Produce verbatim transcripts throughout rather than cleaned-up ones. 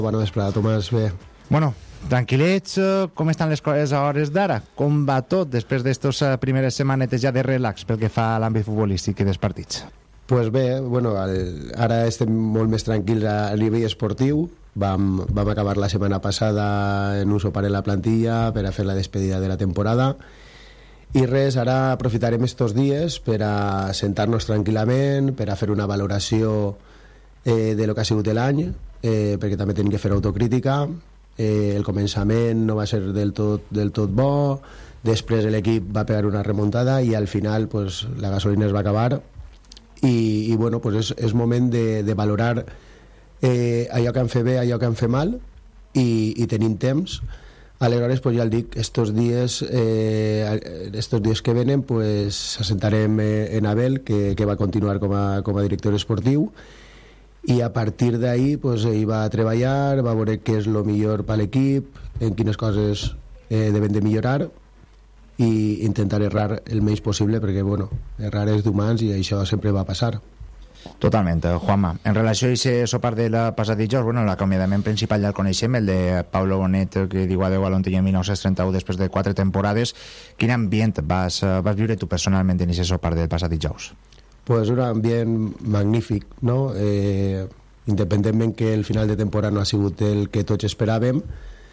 Bona vesprada, Tomàs, bé. Bueno, tranquil·lets, com estan les coses a hores d'ara? Com va tot després d'estes primeres setmanetes ja de relax pel que fa a l'àmbit futbolístic i dels partits? Pues bé, bueno, el, ara estem molt més tranquils a, a nivell esportiu. Vam, vam acabar la setmana passada en un sopar en la plantilla per a fer la despedida de la temporada. I res, ara aprofitarem estos dies per a sentar-nos tranquil·lament, per a fer una valoració eh, de lo que ha sigut l'any, eh, perquè també tenim que fer autocrítica. Eh, el començament no va ser del tot, del tot bo, després l'equip va pegar una remuntada i al final pues, la gasolina es va acabar i, i bueno, pues és, és moment de, de valorar eh, allò que han fet bé, allò que han fet mal i, i tenim temps. Aleshores, pues ja el dic, estos dies, eh, estos dies que venen pues, assentarem eh, en Abel, que, que va continuar com a, com a director esportiu, i a partir d'ahí pues, ell va treballar, va veure què és el millor per l'equip, en quines coses eh, devem de millorar i intentar errar el menys possible perquè bueno, errar és d'humans i això sempre va passar. Totalment, Juanma. En relació a aquest sopar de la passat dijous, bueno, l'acomiadament principal ja el coneixem, el de Pablo Bonet, que diu adeu a l'Ontinyent en dinou trenta-u després de quatre temporades. Quin ambient vas, vas viure tu personalment en aquest sopar del passat dijous? Pues un ambient magnífic, no? Eh, independentment que el final de temporada no ha sigut el que tots esperàvem,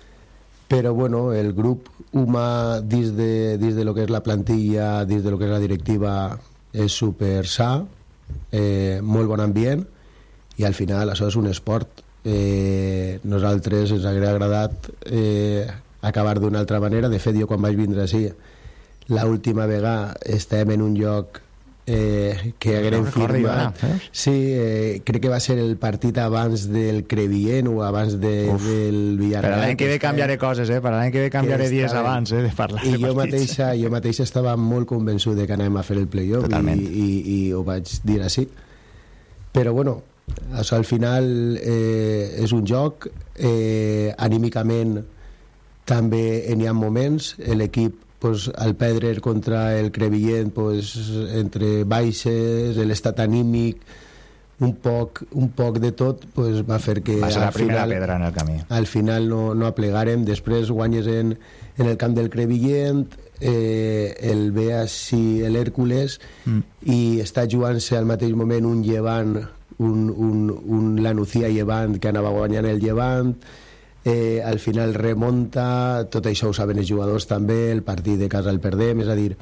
però bueno, el grup humà dins de, dins de lo que és la plantilla, dins de lo que és la directiva, és super sa, eh, molt bon ambient, i al final això és un esport. Eh, nosaltres ens hauria agradat eh, acabar d'una altra manera. De fet, jo quan vaig vindre així l'última vegada estàvem en un lloc Eh, que haguem no firmat eh? Sí, eh, crec que va ser el partit abans del Crevillent o abans de, del Villarreal. Per l'any que ve canviaré coses, eh? Per l'any que ve canviaré dies abans eh, de parlar i de jo mateixa, jo mateixa estava molt convençut de que anàvem a fer el play-off i, i, i ho vaig dir així, però bueno, això al final eh, és un joc, eh, anímicament també n'hi ha moments, l'equip pues, al perdre contra el Crevillent pues, entre baixes, l'estat anímic, un poc, un poc de tot pues, va fer que va ser la al primera final, pedra en el camí. Al final no, no aplegarem. Després guanyes en, en el camp del Crevillent, eh, el ve així l'Hèrcules mm. i està jugant-se al mateix moment un Llevant, un, un, un la Nucía Llevant que anava guanyant el Llevant. Eh, al final remunta, tot això ho saben els jugadors també, el partit de casa el perdem, és a dir,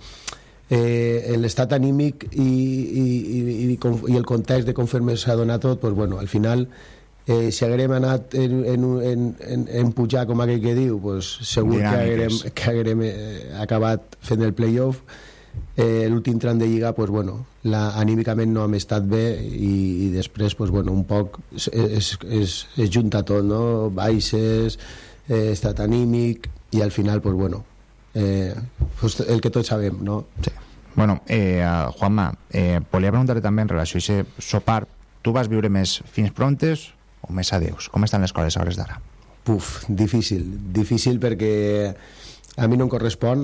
eh, l'estat anímic i, i, i, i, i el context de com fer s'ha donat tot, pues, bueno, al final eh, si haguérem anat en, en, en, en, en pujar com aquell que diu, pues, segur Dinàmiques. que haguérem, que haguérem eh, acabat fent el play-off. Eh, l'últim tram de lliga pues, bueno, la, anímicament no hem estat bé i, i després pues, bueno, un poc es, es, es, es junta tot, no? Baixes, eh, estat anímic i al final pues, bueno, eh, pues, el que tots sabem, no? Sí. Bueno, eh, Juanma, eh, volia preguntar-te també en relació a aquest sopar, tu vas viure més fins prontes o més adeus? Com estan les coses a hores d'ara? Puf, difícil, difícil perquè a mi no em correspon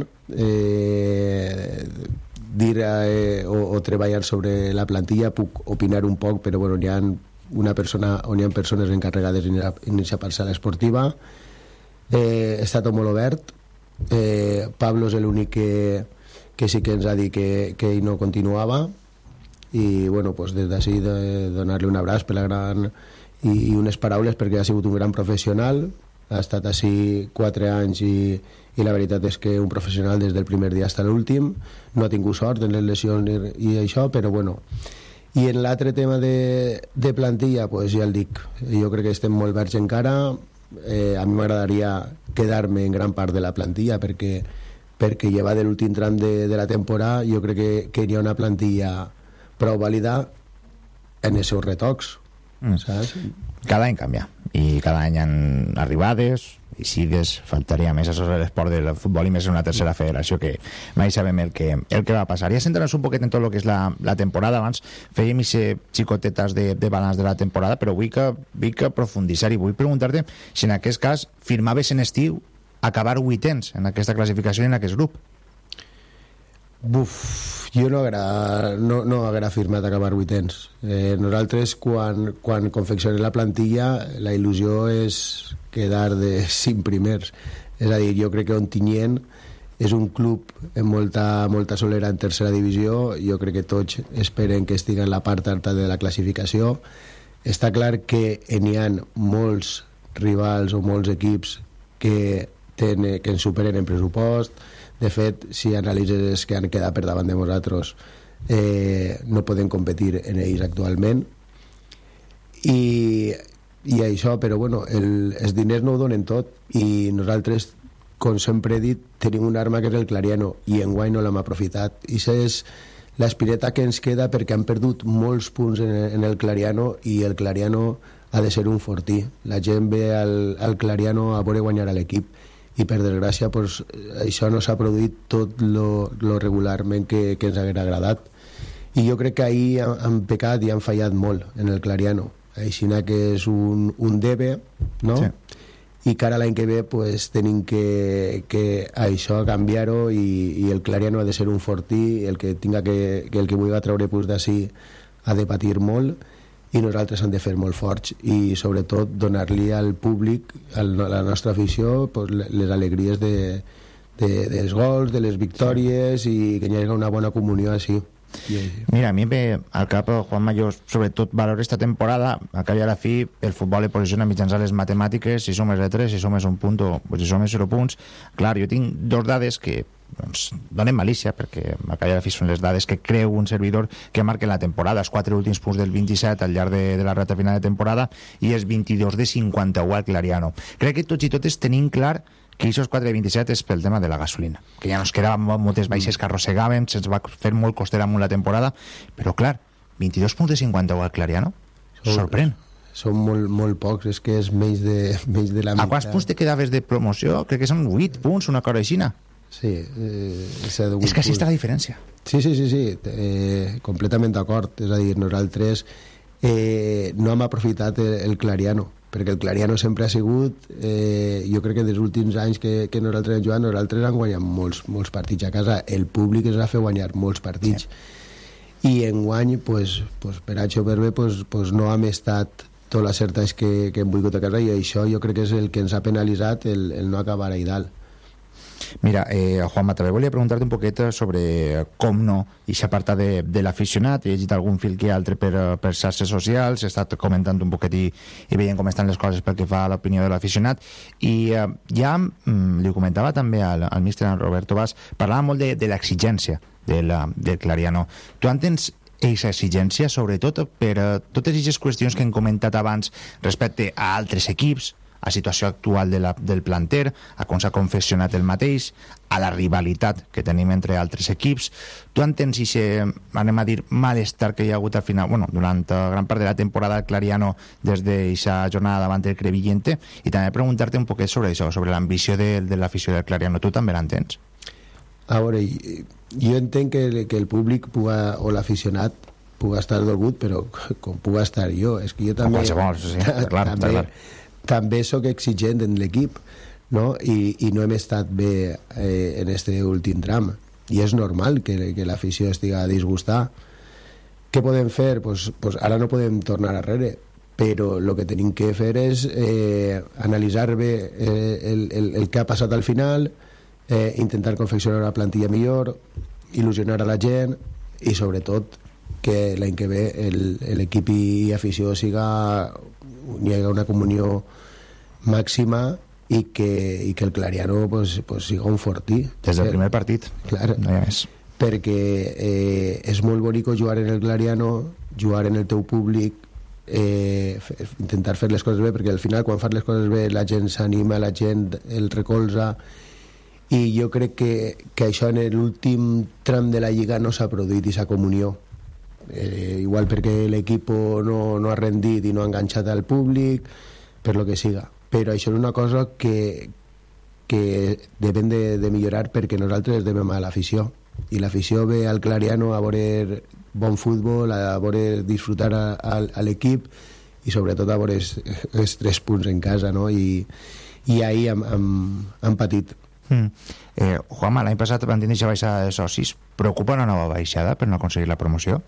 eh, dir eh, o, o treballar sobre la plantilla, puc opinar un poc, però bueno, hi ha una persona, on hi ha persones encarregades en aquesta parcel·la esportiva. Eh, està tot molt obert. Eh, Pablo és l'únic que, que sí que ens ha dit que, que ell no continuava i bueno, pues des d'ací de donar-li un abraç per la gran i, i unes paraules perquè ha sigut un gran professional, ha estat així quatre anys i, i la veritat és que un professional des del primer dia fins a l'últim, no ha tingut sort en les lesions i, i això, però bueno. I en l'altre tema de, de plantilla, pues ja el dic, jo crec que estem molt verds encara. Eh, a mi m'agradaria quedar-me en gran part de la plantilla perquè, perquè llevar de l'últim tram de, de la temporada jo crec que, que hi ha una plantilla prou vàlida en els seus retocs, mm. saps? Cada any canvia i cada any han arribades i sigues, faltaria més. Això és l'esport del futbol i més en una tercera federació que mai sabem el que, el que va passar. I centrant-nos un poquet en tot el que és la, la temporada. Abans fèiem ixe xicotetes de, de balanç de la temporada, però vull que, vull que aprofundissar i vull preguntar-te si en aquest cas firmaves en estiu acabar vuitens en aquesta classificació i en aquest grup. Buf, Jo no haguera, no, no haguera firmat acabar vuitens. Eh, nosaltres, quan, quan confeccionem la plantilla, la il·lusió és quedar de cinc primers. És a dir, jo crec que Ontinyent és un club amb molta, molta solera en tercera divisió. Jo crec que tots esperen que estigui en la part alta de la classificació. Està clar que n'hi ha molts rivals o molts equips que, ten, que ens superen en pressupost. De fet, si analitzes els que han quedat per davant de nosaltres, eh, no poden competir en ells actualment. I, i això, però bueno, el, els diners no ho donen tot, i nosaltres, com sempre he dit, tenim una arma que és el Clariano, i enguany no l'hem aprofitat. I això és l'aspireta que ens queda, perquè han perdut molts punts en, en el Clariano, i el Clariano ha de ser un fortí. La gent ve al, al Clariano a veure guanyar a l'equip, i per desgràcia pues, això no s'ha produït tot lo, lo regularment que, que ens hagués agradat, i jo crec que ahir han, han pecat i han fallat molt en el Clariano. Així que és un, un debe, no? Sí. I que ara l'any que ve pues, tenim que, que això canviar-ho, i, i el Clariano ha de ser un fortí, el que tinga que, que el que vulgui treure pues, d'ací ha de patir molt, i nosaltres hem de fer molt forts, i sobretot donar-li al públic, a la nostra afició, pues, les alegries de, de, dels gols, de les victòries, i que hi hagi una bona comunió així. Mira, a mi ve al cap, Juan Mayor, sobretot valor esta temporada, a cap i a la fi el futbol es posiciona mitjançant les matemàtiques, si som de tres, si som un punt, pues si som zero punts. Clar, jo tinc dos dades que doncs, donen malícia, perquè a cap i a la fi són les dades que creu un servidor que marquen la temporada, els quatre últims punts del vint-i-set al llarg de, de la reta final de temporada, i els vint-i-dos de cinquanta-u al Clariano. Crec que tots i totes tenim clar que aquests quatre de vint-i-set és pel tema de la gasolina, que ja nos quedaven moltes baixes que arrossegàvem, se'ns va fer molt costera amunt la temporada, però clar, vint-i-dos punts de cinquanta-u al Clariano, sorprèn. Són molt, molt pocs, és que és menys de, menys de la meitat. A quants punts te quedaves de promoció? Crec que són vuit punts, una cosa així. Sí, eh, és que així està la diferència. Sí, sí, sí, sí, eh, completament d'acord. És a dir, nosaltres eh, no hem aprofitat el, el Clariano, perquè el Clariano sempre ha sigut, eh, jo crec que dels últims anys que, que nosaltres hem jugat, nosaltres hem guanyat molts, molts partits a casa, el públic ens ha fet guanyar molts partits, sí. I enguany pues, pues, per H o per B pues, pues no hem estat totes les certes que, que hem volgut a casa, i això jo crec que és el que ens ha penalitzat el, el no acabar ahí dalt. Mira, eh, Juanma, també volia preguntar-te un poquet sobre com no i s'aparta de, de l'aficionat. He llegit algun fil que altre per, per xarxes socials, he estat comentant un poquet i, i veient com estan les coses pel que fa a l'opinió de l'aficionat, i eh, ja mm, li comentava també al, al míster Roberto Bas, parlava molt de, de l'exigència del, del Clariano. Tu entens aquesta exigència sobretot per uh, totes aquestes qüestions que hem comentat abans respecte a altres equips, a la situació actual de la, del planter, a com s'ha confeccionat el mateix, a la rivalitat que tenim entre altres equips. Tu entens si se, anem a dir, malestar que hi ha hagut al final, bueno, durant gran part de la temporada al Clariano des d'aquesta jornada davant del Crevillente, i també preguntar-te un poquet sobre això, sobre l'ambició de, de l'afició del Clariano. Tu també l'entens? A veure, jo entenc que, que el públic puga, o l'aficionat puga estar dolgut, però com puga estar jo, és que jo també... O qualsevol, sí, està clar, també, està clar. També sóc exigent en l'equip, no? I, i no hem estat bé eh, en este últim tram, i és normal que, que l'afició estigui disgustada. Què podem fer? Pues, pues ara no podem tornar arrere, però el que tenim que fer és eh, analitzar bé eh, el, el, el que ha passat al final, eh, intentar confeccionar una plantilla millor, il·lusionar a la gent, i sobretot que l'any que ve l'equip i afició siga, hi hagi una comunió màxima, i que, i que el Clariano pues, pues, siga un fortí. Des del primer partit, clar, no hi ha més. Perquè eh, és molt bonic jugar en el Clariano, jugar en el teu públic, eh, intentar fer les coses bé, perquè al final quan fas les coses bé la gent s'anima, la gent el recolza, i jo crec que, que això en l'últim tram de la Lliga no s'ha produït, i s'ha comunió. Eh, igual perquè l'equip no, no ha rendit i no ha enganxat al públic, per lo que siga, però això és una cosa que, que depèn de, de millorar, perquè nosaltres devem a l'afició, i l'afició ve al Clariano a veure bon futbol, a veure disfrutar a, a, a l'equip, i sobretot a veure els, els tres punts en casa, no? I, i ahir hem, hem, hem patit Mm. Eh, Juanma, l'any passat van tenir aquesta baixada de socis. Preocupa una nova baixada per no aconseguir la promoció?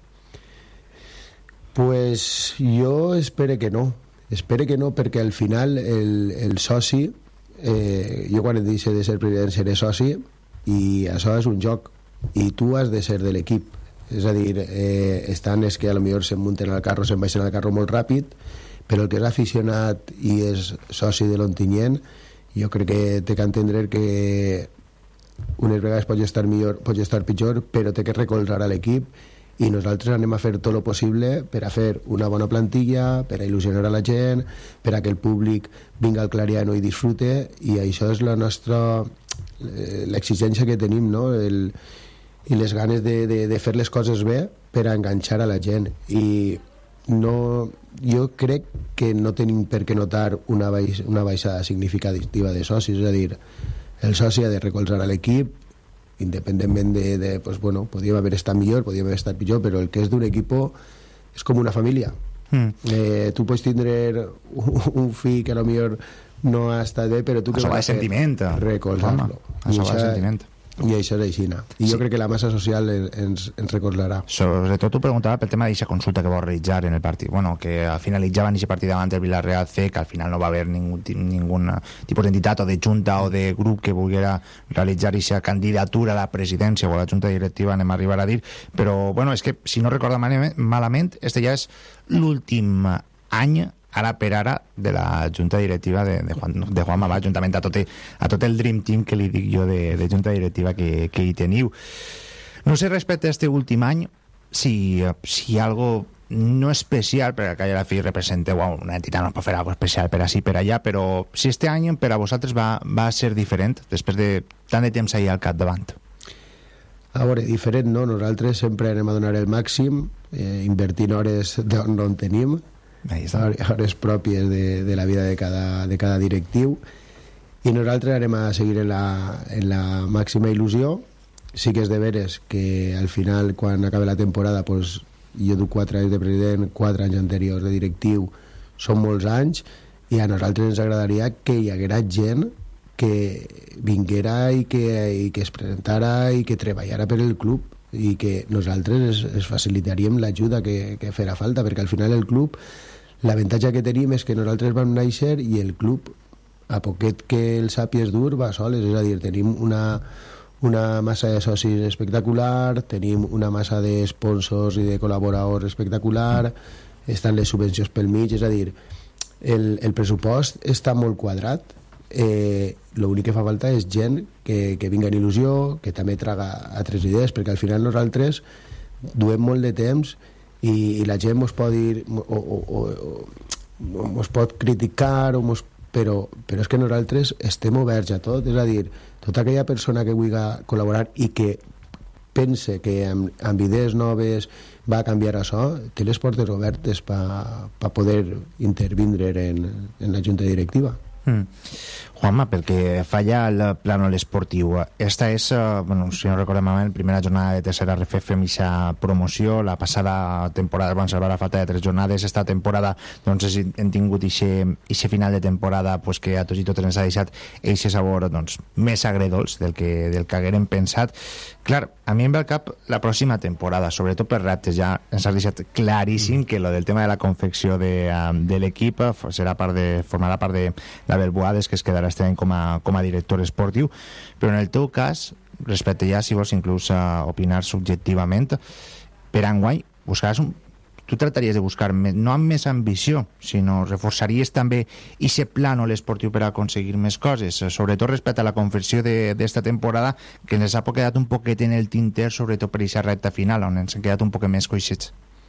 Pues jo espero que no. Espero que no, perquè al final el, el soci, eh, jo quan deixo de ser president seré soci, i això és un joc, i tu has de ser de l'equip. És a dir, eh, estan és que a lo millor se'n munten al carro, se'n baixen al carro molt ràpid, però el que és aficionat i és soci de l'Ontinyent, jo crec que té que entendre que unes vegades pot estar millor, pot estar pitjor, però té que recolzar a l'equip, i nosaltres anem a fer tot el possible per a fer una bona plantilla, per a il·lusionar a la gent, per a que el públic vinga al Clariano i disfrute, i això és la nostra l'exigència que tenim, no? El, i les ganes de, de, de fer les coses bé per a enganxar a la gent. I no, jo crec que no tenim per què notar una, baix, una baixada significativa de socis, és a dir, el soci ha de recolzar a l'equip independentment de, de pues bueno, podríem haver estat millor, podríem haver estat pitjor, però el que és d'un equip és com una família. Mm. Eh, tu pots tindre un, un fill que a lo millor no ha estat bé, però tu que vas a fer recolzar-lo. Això va de sentiment. I això és així. I jo sí. crec que la massa social ens, ens recordarà. Sobretot t'ho preguntava pel tema d'aquesta consulta que vau realitzar en el partit. Bueno, que finalitzaven aquest partit davant del Villarreal C, que al final no va haver ningú, ningun tipus d'entitat o de junta o de grup que volguera realitzar aquesta candidatura a la presidència o a la junta directiva, anem a arribar a dir. Però, bueno, és que, si no recordo malament, este ja és l'últim any ara per ara de la junta directiva de, de, Juan, de Juan Mabà, juntament a tot, a tot el Dream Team que li dic jo de, de junta directiva que, que hi teniu. No sé respecte a este últim any si, si algo no especial, perquè a la fi representeu una entitat, no pot fer algo especial per així per allà, però si este any per a vosaltres va, va ser diferent després de tant de temps ahir al capdavant. A veure, diferent no, nosaltres sempre anem a donar el màxim, eh, invertint hores d'on no en tenim, hores pròpies de, de la vida de cada, de cada directiu, i nosaltres anem a seguir en la, en la màxima il·lusió. Sí que és de veres que al final, quan acabe la temporada, pues, jo duc quatre anys de president, quatre anys anteriors de directiu, són molts anys, i a nosaltres ens agradaria que hi haguera gent que vinguera i que, i que es presentara i que treballara per el club, i que nosaltres es, es facilitaríem l'ajuda que, que farà falta, perquè al final el club, l'avantatge que tenim és que nosaltres vam néixer i el club, a poquet que el sapi és dur, va soles, és a dir, tenim una, una massa de socis espectacular, tenim una massa de sponsors i de col·laboradors espectacular, estan les subvencions pel mig, és a dir, el, el pressupost està molt quadrat, eh, l'únic que fa falta és gent que, que vinga en il·lusió, que també traga altres idees, perquè al final nosaltres duem molt de temps i, i la gent mos pot dir o, o, o, o mos pot criticar o mos, però, però és que nosaltres estem oberts a tot, és a dir, tota aquella persona que vulgui col·laborar i que pense que amb, amb idees noves va a canviar això, té les portes obertes per pa poder intervindre en, en la junta directiva. Mm. Juanma, pel que falla el plànol esportiu, esta és, bueno, si no recordem malament, primera jornada de tercera R F F amb aquesta promoció. La passada temporada van salvar a falta de tres jornades. Esta temporada doncs hem tingut aquest final de temporada pues, que a tots i totes ens ha deixat aquest sabor doncs, més agredolç del que, del que haguérem pensat. Clar, a mi em ve al cap la pròxima temporada, sobretot per reptes. Ja ens has deixat claríssim que lo del tema de la confecció de, de l'equip serà part de, formarà part de l'Abel Boades, que es quedarà este any com a, com a director esportiu. Però en el teu cas, respecte ja, si vols inclús uh, opinar subjectivament, per enguany buscaràs un... tu trataries de buscar més, no amb més ambició, sinó reforçaries també aquest plànol esportiu per aconseguir més coses, sobretot respecte a la confecció d'esta temporada, que ens ha quedat un poquet en el tinter, sobretot per aquesta recta final, on ens han quedat un poquet més coixets.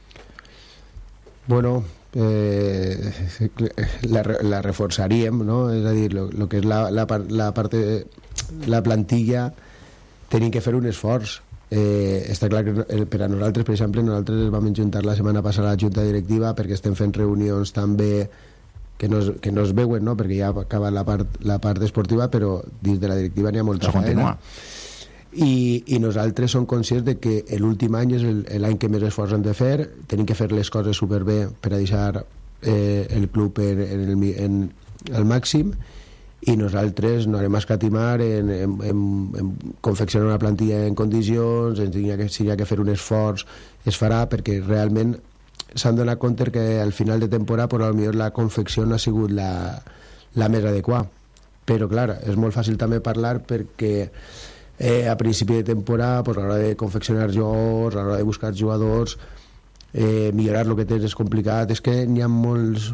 Bueno, eh, la, la reforçaríem, no? És a dir, lo, lo que és la, la, la part de la plantilla tenim que fer un esforç. Eh, està clar que per a nosaltres, per exemple, nosaltres ens vam juntar la setmana passada a la junta directiva perquè estem fent reunions també que no es, que no es veuen, no? Perquè ja acaba la part, la part esportiva, però dins de la directiva n'hi ha molta feina. I, i nosaltres som conscients de que l'últim any és l'any que més esforç hem de fer, tenim que fer les coses superbé per a deixar eh, el club en, en, el, en el màxim, i nosaltres no anem a escatimar en, en, en, en confeccionar una plantilla en condicions, en si hi ha que, si hi ha que fer un esforç es farà, perquè realment s'han donat compte que al final de temporada pues, potser la confecció no ha sigut la, la més adequada, però clar, és molt fàcil també parlar perquè eh, a principi de temporada pues, a l'hora de confeccionar jugadors, a l'hora de buscar jugadors, eh, millorar el que tens és complicat, és que n'hi ha molts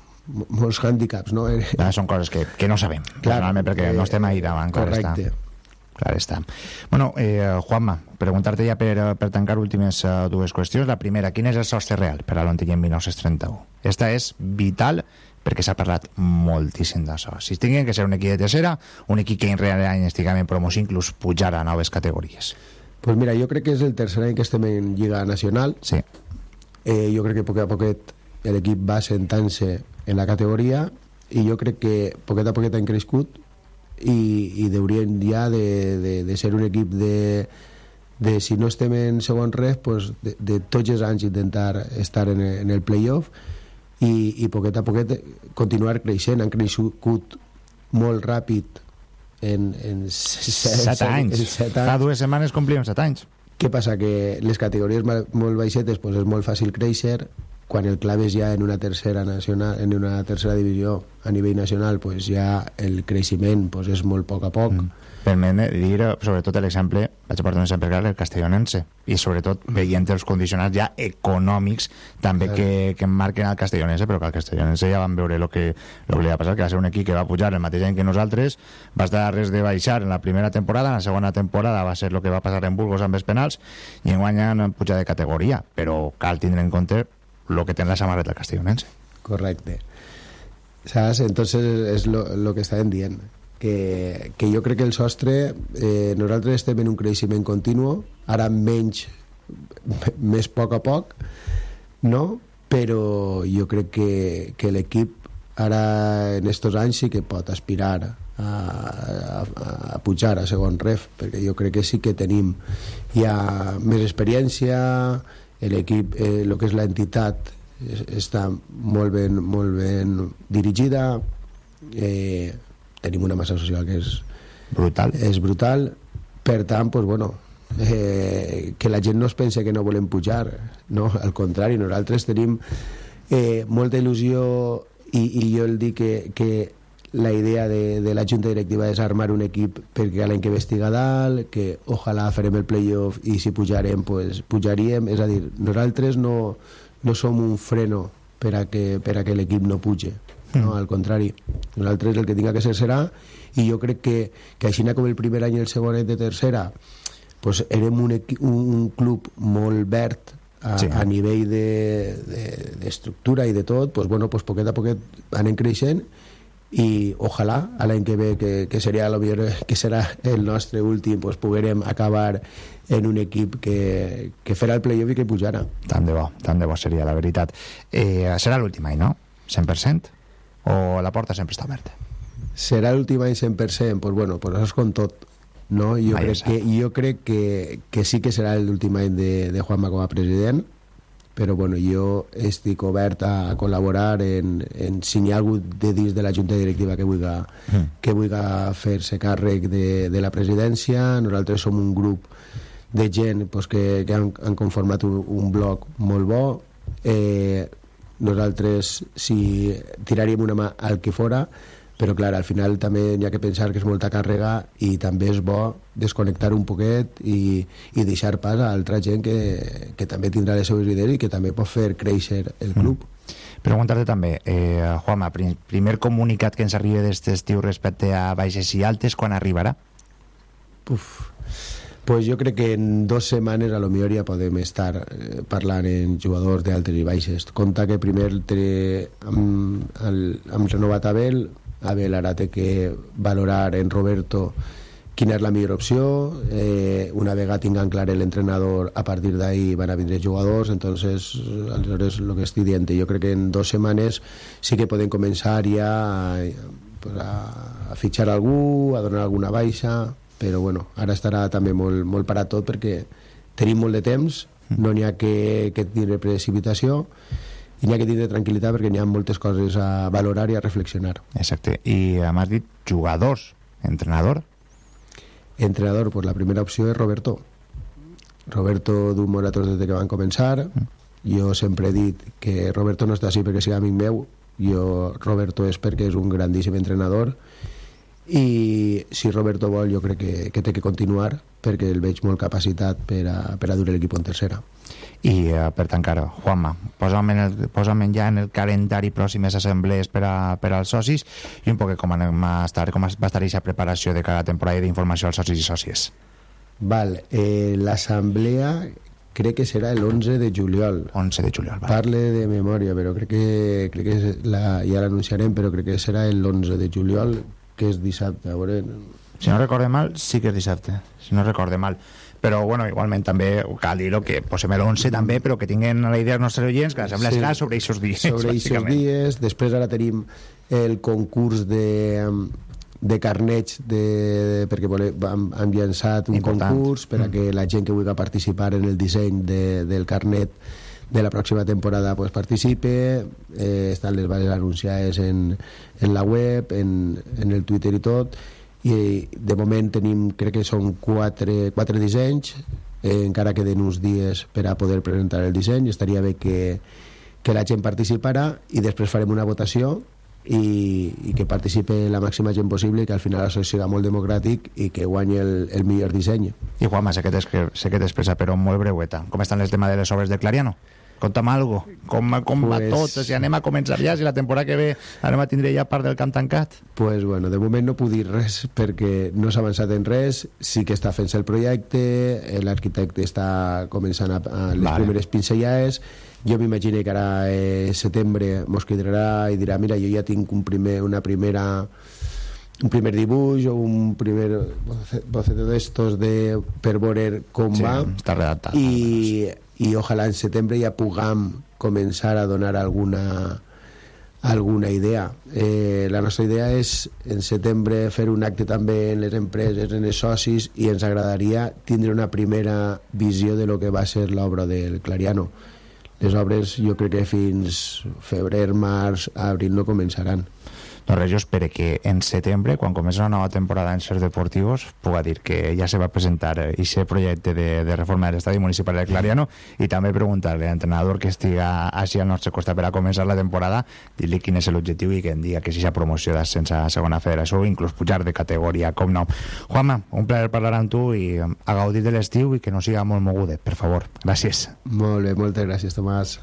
molts hàndicaps, no? Ah, són coses que, que no sabem, clar, realment, perquè eh, no estem ahí davant, clar correcte. Està. Clar està. Bueno, eh, Juanma, preguntar-te ja per, per tancar últimes uh, dues qüestions. La primera, quin és el sostre real per a l'Ontinyent mil nou-cents trenta-u? Esta és vital perquè s'ha parlat moltíssim d'això. Si tinguin que ser un equip de tercera, un equip que en real any estiguem en promoció, inclús pujar a noves categories. Pues mira, jo crec que és el tercer any que estem en Lliga Nacional. Sí. Eh, jo crec que poquet a poquet l'equip va sentant-se en la categoria i jo crec que poquet a poquet han crescut i, i deurien ja de, de, de ser un equip de, de si no estem en segon res pues de, de tots els anys intentar estar en, en el playoff i, i poquet a poquet continuar creixent. Han crescut molt ràpid en, en set, set anys. En set anys. Fa dues setmanes complíem set anys. Què passa? Que les categories molt baixetes pues és molt fàcil créixer. Quan el claves ja en una tercera nacional, en una tercera divisió a nivell nacional, pues ja el creixement pues és molt a poc a poc. Mm. Per mi, dir, sobretot l'exemple, vaig a portar un exemple clar, el castellonense, i sobretot veient els condicionats ja econòmics també que, que marquen el castellonense, però que el castellonense ja van veure el que, lo que li va passar, que va ser un equip que va pujar el mateix any que nosaltres, va estar a res de baixar en la primera temporada, en la segona temporada va ser el que va passar en Burgos amb els penals, i enguany han pujat de categoria, però cal tindre en compte lo que té la samarreta del castellonense. Correcte. ¿Sabes? Entonces és lo, lo que estàvem dient, que, que jo crec que el sostre eh, nosaltres estem en un creixement continu, ara menys més poc a poc, no? Però jo crec que, que l'equip ara en estos anys sí que pot aspirar a, a, a pujar a segon ref, perquè jo crec que sí que tenim ja més experiència, l'equip, eh, el que és l'entitat està molt ben, molt ben dirigida, eh, tenim una massa social que és brutal, és brutal. Per tant, pues, bueno, eh, que la gent no es pense que no volem pujar, no, al contrari, nosaltres tenim eh, molta il·lusió i, i jo el dic que, que la idea de, de la junta directiva és armar un equip perquè l'any que ve estiga dalt, que ojalà farem el playoff i si pujarem, pues, pujaríem. És a dir, nosaltres no, no som un freno per a que, per a que l'equip no puge, no? Mm. Al contrari, nosaltres el que tinga que ser serà, i jo crec que, que així com el primer any i el segon any de tercera pues, érem un, equi, un, un club molt verd a, sí. a nivell d'estructura de, de, i de tot, pues, bueno, pues, poquet a poquet anem creixent i ojalà a l'any que ve, que, que seria lo millor, que serà el nostre últim, pues, poguerem acabar en un equip que, que farà el playoff i que pujarà. Tant de bo, tant de bo seria la veritat. Eh, serà l'últim any, no? cent per cent? O la porta sempre està oberta? Serà l'últim any cent per cent? Pues bueno, pues això és com tot, no? Jo Mai crec, que, jo crec que, que sí que serà l'últim any de, de Juanma com a president, però bueno, jo estic obert a col·laborar en, en si hi ha algú de dins de la junta directiva que vulgui, mm. que vulgui fer-se càrrec de, de la presidència. Nosaltres som un grup de gent pues, que, que han, han conformat un, un bloc molt bo. Eh, nosaltres si tiraríem una mà al que fora, però clar, al final també hi ha que pensar que és molta càrrega i també és bo desconnectar un poquet i, i deixar pas a altra gent que, que també tindrà les seves idees i que també pot fer créixer el club. Mm. Preguntar-te també, eh, Juanma, prim, primer comunicat que ens arriba d'este estiu respecte a baixes i altes, quan arribarà? Uf, pues jo crec que en dos setmanes a lo millor ja podem estar eh, parlant en jugadors d'altes i baixes. Compte que primer té, amb, el, amb renovat Abel, Abel ara té que valorar en Roberto quina és la millor opció. Eh, una vegada tinguem clar l'entrenador, a partir d'ahí van a vindre jugadors. Entonces, aleshores, el que estic dient, jo crec que en dos setmanes sí que podem començar ja a, a, a fitxar algú, a donar alguna baixa, però bueno, ara estarà també molt, molt parat tot perquè tenim molt de temps, no n'hi ha que, que tindre precipitació, i n'hi ha que tindre tranquil·litat perquè n'hi ha moltes coses a valorar i a reflexionar. Exacte. I m'has dit jugadors, entrenador? Entrenador, pues la primera opció és Roberto. Roberto du nosaltres des que van començar. Jo sempre he dit que Roberto no està així perquè sigui amic meu. Jo, Roberto és perquè és un grandíssim entrenador, i si Roberto vol jo crec que, que té que continuar perquè el veig molt capacitat per a, per a dur l'equip en tercera. I uh, per tancar, Juanma, posa'm, en el, posa'm ja en el calendari pròximes assemblees per, a, per als socis i un poc com anem a estar, com va estar aquesta preparació de cada temporada d'informació als socis i sòcies. Val, eh, l'assemblea crec que serà l'onze de juliol. onze de juliol, val. Parle de memòria, però crec que, crec que la, ja l'anunciarem, però crec que serà l'onze de juliol, que és dissabte, a veure... Si no recorde mal, sí que és dissabte, si no recorde mal. Però, bueno, igualment també cal dir-ho que posem l'onze també, però que tinguin la idea els nostres oients que l'assemblea sí, serà sobre aquests dies. Sobre aquests dies. Després ara tenim el concurs de, de carnets, de, perquè vole, hem, hem llançat un Important. concurs per a que la gent que vulgui participar en el disseny de, del carnet de la pròxima temporada pues participe. Eh, estan les bases anunciades en, en la web, en, en el Twitter i tot, i de moment tenim, crec que són quatre, quatre dissenys, eh, encara queden uns dies per a poder presentar el disseny. Estaria bé que, que la gent participara i després farem una votació i, i que participe la màxima gent possible i que al final això siga molt democràtic i que guanyi el, el millor disseny. I Juanma, sé que t'expressa, però molt breueta. Com estan les temes de les obres de Clariano? Conta'm algo, com, com pues, va tot, si anem a començar ja, si la temporada que ve anem a tindre ja part del camp tancat. Pues bueno, de moment no puc dir res perquè no s'ha avançat en res, sí que està fent-se el projecte, l'arquitecte està començant a, a les vale. primeres pinzellades. Jo m'imagino que ara eh, setembre mos cridarà i dirà, mira, jo ja tinc un primer, una primera un primer dibuix o un primer boceto d'estos de, per veure com sí, va, està redactat, i, i ojalà en setembre ja puguem començar a donar alguna alguna idea. Eh, la nostra idea és en setembre fer un acte també en les empreses, en els socis, i ens agradaria tindre una primera visió de lo que va ser l'obra del Clariano. Les obres jo crec que fins febrer, març, abril no començaran. No res, jo espero que en setembre, quan comença una nova temporada en Cercs Deportivos, puga dir que ja se va presentar aquest projecte de, de reforma de l'estadi municipal de Clariano, i també preguntar-li a l'entrenador que estiga així al nostre costat per a començar la temporada, dir-li quin és l'objectiu i que en diga que si hi ha promoció d'ascens a segona federació o inclús pujar de categoria, com no. Juanma, un plaer parlar amb tu i a gaudir de l'estiu i que no siga molt mogudet, per favor. Gràcies. Molt bé, moltes gràcies, Tomàs.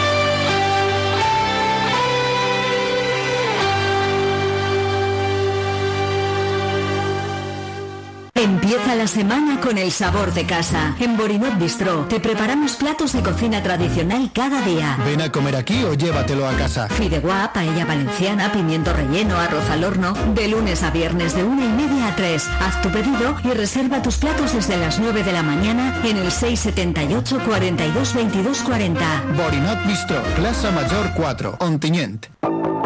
Empieza la semana con el sabor de casa. En Borinot Bistro te preparamos platos de cocina tradicional cada día. Ven a comer aquí o llévatelo a casa. Fideuá, paella valenciana, pimiento relleno, arroz al horno. De lunes a viernes de una y media a tres. Haz tu pedido y reserva tus platos desde las nueve de la mañana en el seis setenta y ocho, cuarenta y dos, veintidós, cuarenta. Borinot Bistro, Plaza Mayor cuatro, Ontinyent.